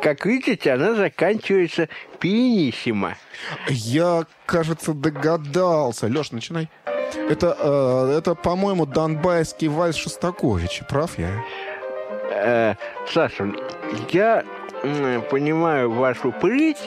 Как видите, она заканчивается пианиссимо. Я, кажется, догадался. Леш, начинай. Это, по-моему, донбасский вальс Шостаковича. Прав я? Саша, я понимаю вашу прыть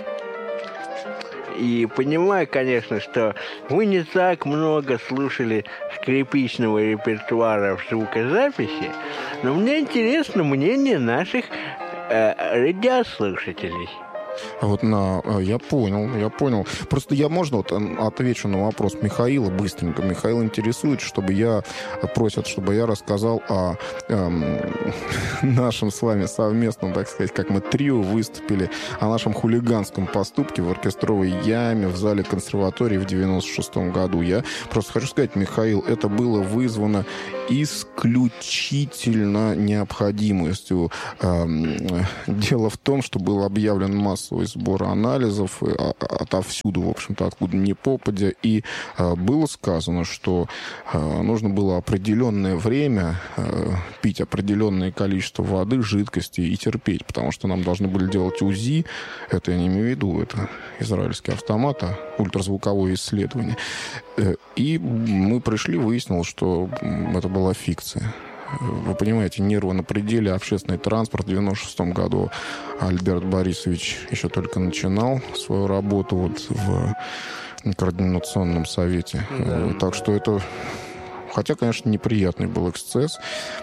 и понимаю, конечно, что вы не так много слушали скрипичного репертуара в звукозаписи, но мне интересно мнение наших радиослушателей. Я понял. Просто можно отвечу на вопрос Михаила быстренько. Михаил интересует, просят, чтобы я рассказал о нашем с вами совместном, так сказать, как мы трио выступили, о нашем хулиганском поступке в оркестровой яме в зале консерватории в 96-м году. Я просто хочу сказать, Михаил, это было вызвано исключительно необходимостью. Дело в том, что был объявлен массовый сбор анализов отовсюду, в общем-то, откуда ни попадя, и было сказано, что нужно было определенное время пить определенное количество воды, жидкости и терпеть, потому что нам должны были делать УЗИ, это я не имею в виду, это израильский автомат, ультразвуковое исследование. И мы пришли, выяснилось, что это была фикция. Вы понимаете, нервы на пределе, общественный транспорт. В 96-м году Альберт Борисович еще только начинал свою работу в координационном совете. Да. Так что это... Хотя, конечно, неприятный был эксцесс.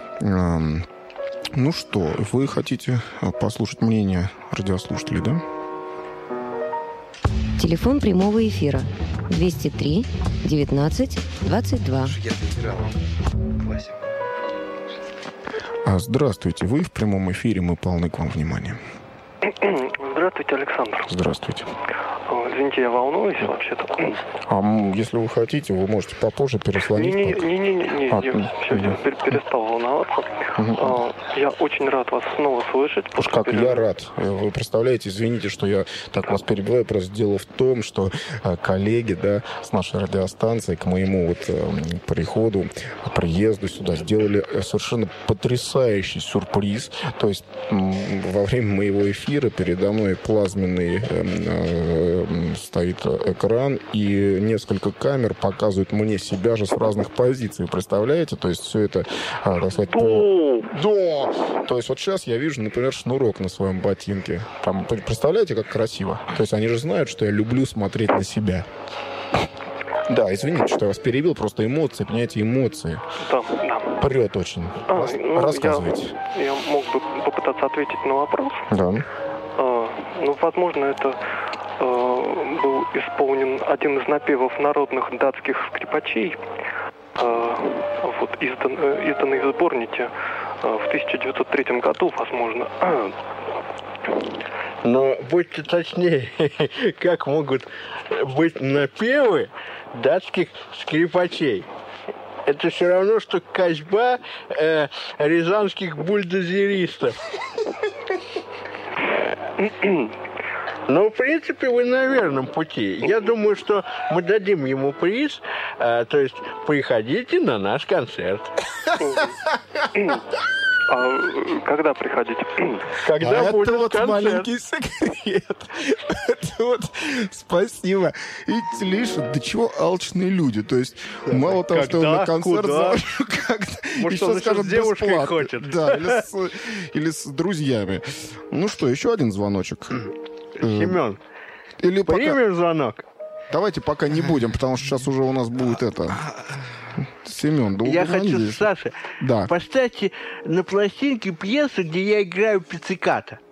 Ну что, вы хотите послушать мнение радиослушателей, да? Телефон прямого эфира 203 19 22. Здравствуйте, вы в прямом эфире, мы полны к вам внимания. Здравствуйте, Александр. Здравствуйте. Извините, я волнуюсь вообще-то. Если вы хотите, вы можете попозже перезвонить. Я перестал волноваться. Я очень рад вас снова слышать. Я рад. Вы представляете, извините, что я так вас перебиваю, просто дело в том, что коллеги, с нашей радиостанции к моему приезду сюда сделали совершенно потрясающий сюрприз. То есть во время моего эфира передо мной плазменный стоит экран, и несколько камер показывают мне себя же с разных позиций. Представляете? То есть все это, так сказать, Да! То есть вот сейчас я вижу, например, шнурок на своем ботинке. Там, представляете, как красиво? То есть они же знают, что я люблю смотреть на себя. Да, извините, что я вас перебил, просто эмоции, понимаете, эмоции. Да. Прет очень. Рассказывайте. Я мог бы попытаться ответить на вопрос. Да. Возможно, это был исполнен один из напевов народных датских скрипачей, изданный в сборнике в 1903 году, возможно. Но будьте точнее, как могут быть напевы датских скрипачей? Это все равно, что косьба рязанских бульдозеристов. Но, в принципе, вы на верном пути. Я думаю, что мы дадим ему приз. То есть, приходите на наш концерт. Когда приходить? Когда будет это концерт. Маленький секрет. Спасибо. И Лиша, до чего алчные люди. То есть, мало того, что на концерт завожу, может, он еще с девушкой хочет. Да, или с друзьями. Ну что, еще один звоночек. Семен, примем звонок? Давайте пока не будем, потому что сейчас уже у нас будет Семен, да я хочу, Саша, поставьте на пластинке пьесу, где я играю пицциката.